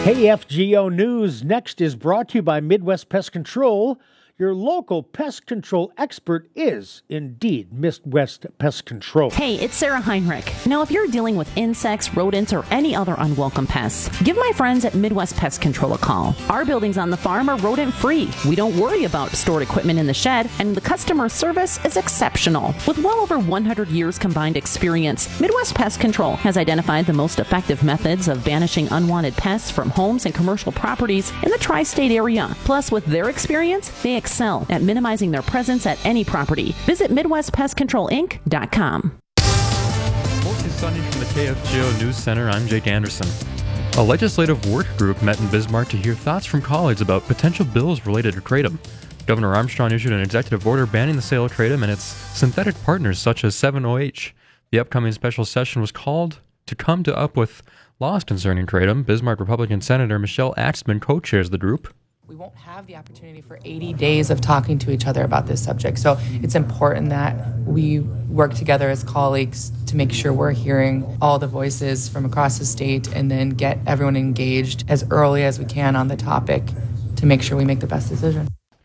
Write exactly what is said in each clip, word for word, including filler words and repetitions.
K F G O News Next is brought to you by Midwest Pest Control. Your local pest control expert is indeed Midwest Pest Control. Hey, it's Sarah Heinrich. Now, if you're dealing with insects, rodents, or any other unwelcome pests, give my friends at Midwest Pest Control a call. Our buildings on the farm are rodent-free. We don't worry about stored equipment in the shed, and the customer service is exceptional. With well over one hundred years combined experience, Midwest Pest Control has identified the most effective methods of banishing unwanted pests from homes and commercial properties in the tri-state area. Plus, with their experience, they excel at minimizing their presence at any property. Visit Midwest Pest Control Inc dot com. Mostly sunny from the K F G O News Center, I'm Jake Anderson. A legislative work group met in Bismarck to hear thoughts from colleagues about potential bills related to kratom. Governor Armstrong issued an executive order banning the sale of kratom and its synthetic partners such as seven O H. The upcoming special session was called to come to up with laws concerning kratom. Bismarck Republican Senator Michelle Axman co-chairs the group. We won't have the opportunity for eighty days of talking to each other about this subject. So it's important that we work together as colleagues to make sure we're hearing all the voices from across the state and then get everyone engaged as early as we can on the topic to make sure we make the best decision.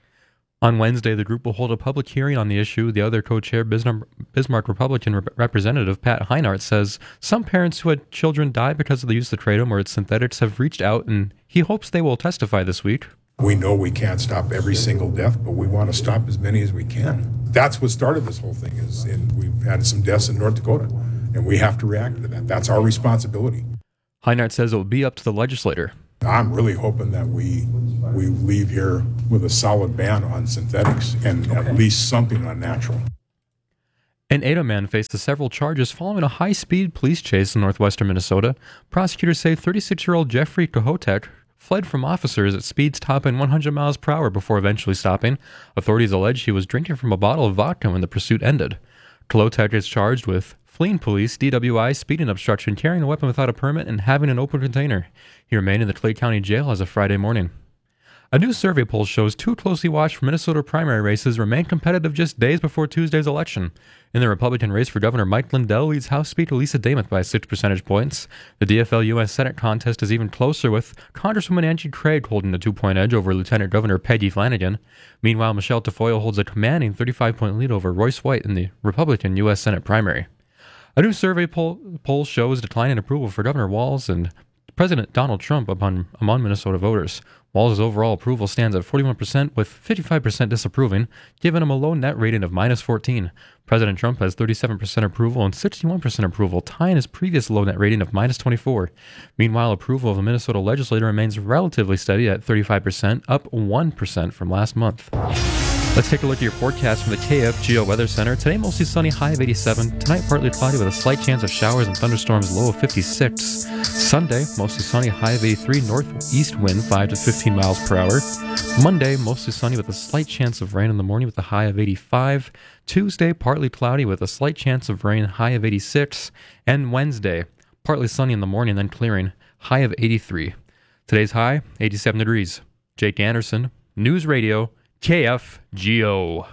On Wednesday, the group will hold a public hearing on the issue. The other co-chair, Bismarck Republican Rep- Representative Pat Heinart, says some parents who had children die because of the use of kratom or its synthetics have reached out, and he hopes they will testify this week. We know we can't stop every single death, but we want to stop as many as we can. That's what started this whole thing, is and we've had some deaths in North Dakota, and we have to react to that. That's our responsibility. Heinart says it will be up to the legislator. I'm really hoping that we we leave here with a solid ban on synthetics and okay. at least something on natural. An Ada man faces several charges following a high-speed police chase in northwestern Minnesota. Prosecutors say thirty-six-year-old Jeffrey Kohotek fled from officers at speeds topping one hundred miles per hour before eventually stopping. Authorities allege he was drinking from a bottle of vodka when the pursuit ended. Kohotek is charged with fleeing police, D W I, speeding obstruction, carrying a weapon without a permit, and having an open container. He remained in the Clay County Jail as of Friday morning. A new survey poll shows two closely watched Minnesota primary races remain competitive just days before Tuesday's election. In the Republican race for Governor, Mike Lindell leads House Speaker Lisa Dameth by six percentage points. The D F L U S Senate contest is even closer, with Congresswoman Angie Craig holding a two-point edge over Lieutenant Governor Peggy Flanagan. Meanwhile, Michelle Tafoya holds a commanding thirty-five-point lead over Royce White in the Republican U S Senate primary. A new survey poll, poll shows declining approval for Governor Walz and President Donald Trump upon, among Minnesota voters. Walz's overall approval stands at forty-one percent, with fifty-five percent disapproving, giving him a low net rating of minus fourteen. President Trump has thirty-seven percent approval and sixty-one percent approval, tying his previous low net rating of minus twenty-four. Meanwhile, approval of a Minnesota legislator remains relatively steady at thirty-five percent, up one percent from last month. Let's take a look at your forecast from the K F G O Weather Center. Today, mostly sunny, high of eighty-seven. Tonight, partly cloudy with a slight chance of showers and thunderstorms, low of fifty-six. Sunday, mostly sunny, high of eighty-three. Northeast wind, five to fifteen miles per hour. Monday, mostly sunny with a slight chance of rain in the morning with a high of eighty-five. Tuesday, partly cloudy with a slight chance of rain, high of eighty-six. And Wednesday, partly sunny in the morning, then clearing, high of eighty-three. Today's high, eighty-seven degrees. Jake Anderson, News Radio, K F G O.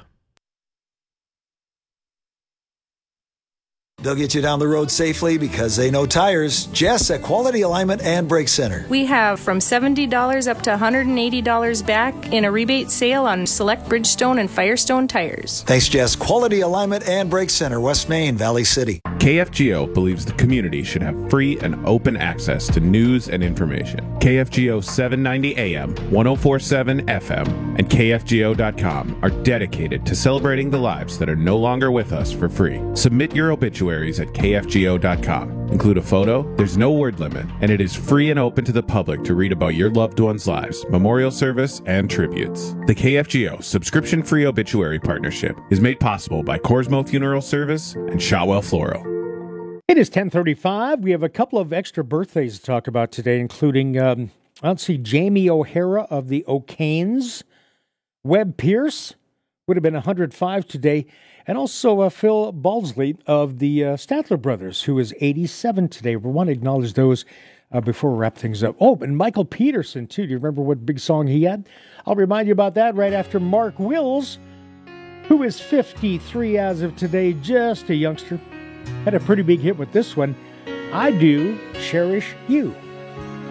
They'll get you down the road safely because they know tires. Jess at Quality Alignment and Brake Center. We have from seventy dollars up to one hundred eighty dollars back in a rebate sale on select Bridgestone and Firestone tires. Thanks, Jess. Quality Alignment and Brake Center, West Main, Valley City. K F G O believes the community should have free and open access to news and information. K F G O seven ninety A M, ten forty-seven F M, and K F G O dot com are dedicated to celebrating the lives that are no longer with us for free. Submit your obituaries at K F G O dot com. Include a photo, there's no word limit, and it is free and open to the public to read about your loved ones' lives, memorial service, and tributes. The K F G O subscription-free obituary partnership is made possible by Corsmo Funeral Service and Shotwell Floral. It is ten thirty-five. We have a couple of extra birthdays to talk about today, including, um, let's see, Jamie O'Hara of the O'Kanes. Webb Pierce would have been one hundred five today. And also uh, Phil Balsley of the uh, Statler Brothers, who is eighty-seven today. We want to acknowledge those uh, before we wrap things up. Oh, and Michael Peterson, too. Do you remember what big song he had? I'll remind you about that right after Mark Wills, who is fifty-three as of today, just a youngster. Had a pretty big hit with this one. I Do Cherish You.